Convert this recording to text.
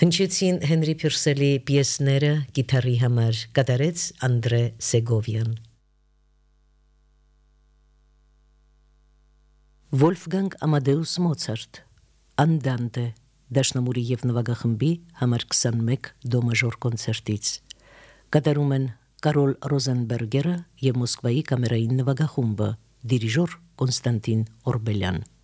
Հնչեցին Հենրի Փյուրսելի պիեսները գիտարի համար, կատարեց Անդրե Սեգովյան։ Վոլֆգանգ Ամադեուս Մոցարտ, Անդանտե, դաշնամուրի և նվագախմբի համար 21 դո մաժոր կոնցերտից։ Կատարում են Կարոլ Ռոզենբերգերը և Մոսկվայի կամերային նվագախումբը, դիրիժոր Կոնստանտին Օրբելյան։